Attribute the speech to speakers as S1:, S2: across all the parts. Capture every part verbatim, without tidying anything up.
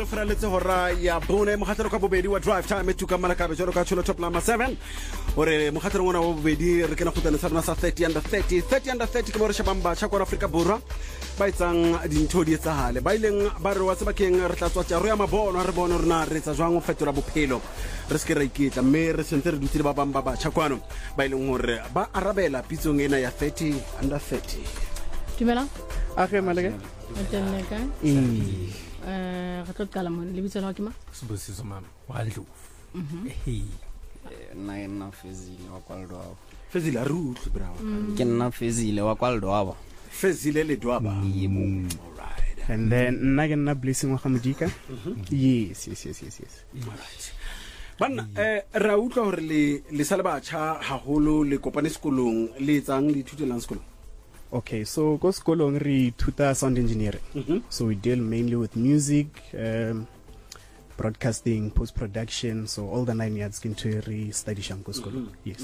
S1: Let's hora ya bone mohatelo ka bobedi wa drive time to ka malaka jalo ka tsholo top number seven ore mohatelo ngona wa bobedi re kena khutana sa sa thirty under thirty thirty under thirty ke mo re shabamba tsa kwa Afrika Borwa ba itsang dintho di etsahale ba ileng ba re wa tseba keng re tla tswa tsa ro ya mabono re bona rena re tsa jwang o fetola bophelo re se ke ra iketla mme re sentse re dutile ba bamba ba tshakwana ba ileng hore ba arabela pitsong ena ya thirty under thirty
S2: Dumela
S3: Ake malaka
S2: Ateneka
S3: eh
S2: eh re tlo qala mo le bitso la ke ma
S4: Sibosiso mama wa Ndlovu eh
S5: nna ke nna Fezile wa kwaldwaba
S1: Fezile a rutlo bravo
S5: ke nna Fezile wa kwaldwaba
S1: Fezile le dwaba
S5: yebo
S1: alright
S3: and then nna ke nna Blessing wa Gamodika yes yes yes yes yes
S1: alright Bana eh ra utlwa hore le le sale ba tjha haholo le kopane sekolong le etsang le thutelang sekolong
S3: Okay, so go sekolong re ithuta sound engineering.
S1: Mhm.
S3: So we deal mainly with music, um, broadcasting, post-production, so all the nine yards into re study shango sekolong. Yes.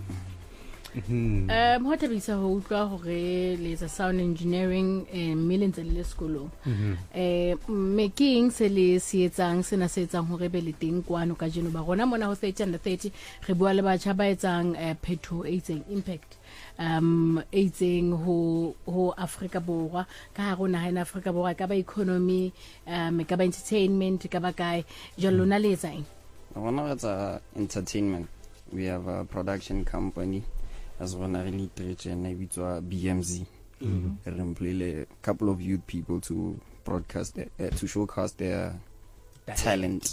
S2: eh mo tla bitsa ho utlwa hore le tsa sound engineering eh millions le sekolo eh me king se le se etsang sena se etsang hore be le teng kwano ka jeno ba rona mona ho thirty under thirty re bua le batjha ba etsang eh phetho eighteen impact um eighteen ho ho Afrika Borwa ka ha rona ha ina Afrika Borwa ka ba economy um ka ba entertainment ka ba kae jalo na le etsang
S5: rona retsa entertainment. We have a production company as one really tradition na bitswa B M Z. Re employ a couple of youth people to broadcast uh, to showcase their talent,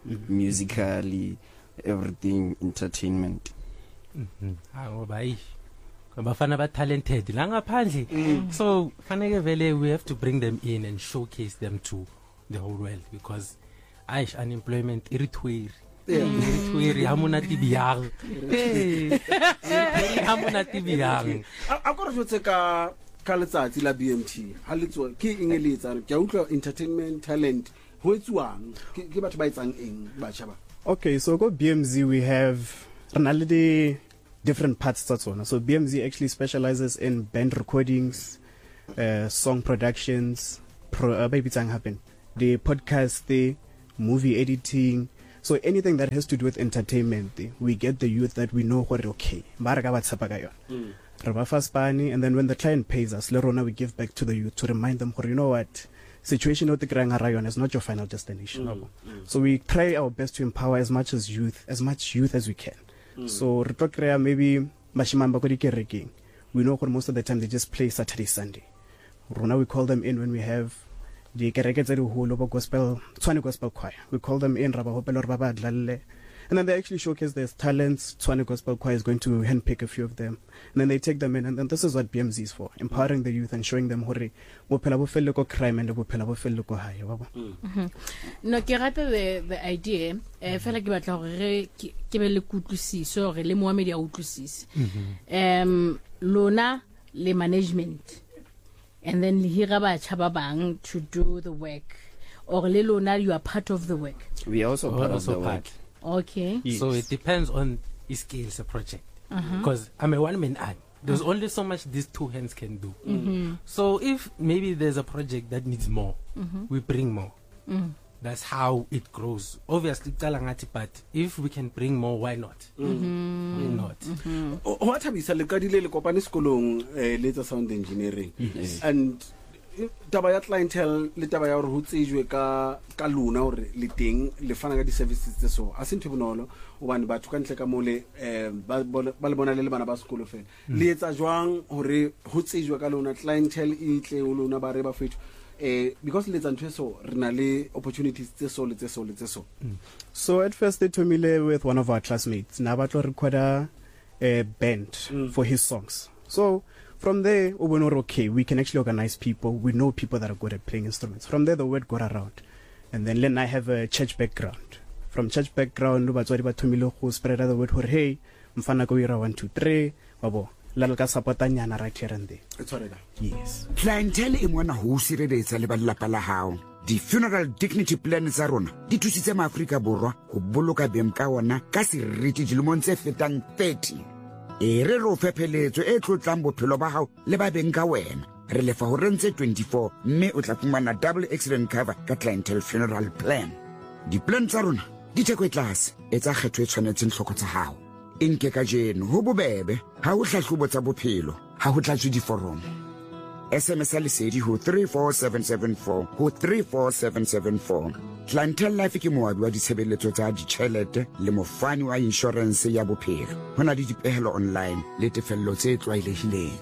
S5: musically, everything, entertainment.
S4: ha ngoba yi bafana ba talented la ngaphandle so faneke vele we have to bring them in and showcase them to the whole world because aish unemployment irithweri irithweri hamuna tibiyang eh hamuna tibiyang
S1: a go re jotse ka ka letsatsi la B M T ha letswa ke eng le etsang ke a utlwa entertainment talent ho etsuwang ke ke batho ba etsang eng ba tjha ba
S3: Okay, so go B M Z we have analytic different parts that's one. So B M Z actually specializes in band recordings, uh, song productions, pro uh, baby tang happen. The podcast, the movie editing. So anything that has to do with entertainment, the, we get the youth that we know what okay. Maraga ba tsapa ka yona. Re ba fa spani and then when the client pays us, le rona we give back to the youth to remind them you know what situation of the Granga Rayon is not your final destination. Mm, mm. So we try our best to empower as much as youth, as much youth as we can. Mm. So Retokrea maybe Mashimamba Kodikereking. We know for most of the time they just play Saturday, Sunday. Rona we call them in when we have the Kereketzeru Holobo Gospel, Tswane Gospel Choir. We call them in Rabba Hopelor Baba Dlalle. And then they actually showcase their talents. Tswane Gospel Choir is going to handpick a few of them. And then they take them in. And then this is what B M Z is for. Empowering the youth and showing them hore bophela bo felle ko crime and bophela bo felle ko hae baba.
S2: no ke rata the the idea eh fela ke batla hore re ke be le kutlwisiso re le moamedi a utlwisise um lona le management and then le hira batjha ba bang to do the work or le lona you are part of the work
S5: We are also
S4: We're
S5: part
S4: also
S5: of the
S4: part.
S5: work.
S2: okay
S3: Yes.
S4: so it depends on the scales of project because I'm a one man art there's only so much these two hands can do so if maybe there's a project that needs more we bring more that's how it grows obviously Kalangati but if we can bring more why not why not
S1: o wa thabisa le ka dile le kopane sekolong eh le tsa sound engineering and taba ya clientele le taba ya hore ho tsejwe ka ka lona hore le teng le fana ka di services tse so a se ntho bonolo o bane batho ka ntle ka mole eh ba ba le bona le bana ba sekolo fela le etsa jwang hore ho tsejwe ka lona clientele e tle o lona ba re ba fethu eh because le tsa ntho so rena le opportunities tse so le tse so le tse so
S3: So at first they told me with one of our classmates. Na batlo recorder a band
S1: Mm.
S3: for his songs. So from there, we were okay. We can actually organize people. We know people that are good at playing instruments. From there, the word got around. And then then I have a church background. From church background, batswadi ba thomile go spread the word hore hey, mfana go ira one two three, babo. La ka supporta nyana right here and there.
S1: it's already
S3: Yes.
S6: Clientele e mona ho sireletsa le ba lelapa la hao. Di funeral dignity plan tsa rona di thusitse maAfrika Borwa go boloka beng ka ona ka seriti dilemong tse fetang thirty. E re ro fepheletso e tlotlang bophelo ba hao le ba beng ka wena. re lefa ho rentse twenty-four mme o tla fumana double accident cover ka clientele funeral plan. Di-plan tsa rona di theko e tlase, etsa kgetho e tshwanetseng tlhoko tsa hao. E nke ka jeno ho bobebe, ha ho hlahlobo tsa bophelo, ha ho tlatswe diforomo. S M S a lesedi ho three four seven seven four ho three four seven seven four. Clientele Life ke moabi wa ditshebeletso tsa ditjhelete le mofani wa insurance ya bophelo. Hona le dipehelo online le tefello tse tlwaelehileng.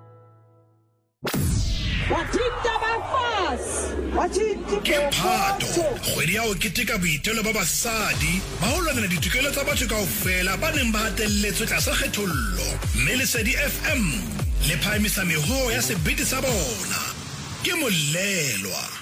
S7: Ke Phato, kgwedi ya ho keteka boitelo ba basadi ba ho lwanela ditokelo tsa batho kaofela ba neng ba hatelletswe tlasa kgethollo. Mme Lesedi F M le phahamisa meho ya sebete sa bona. Ke Molelwa.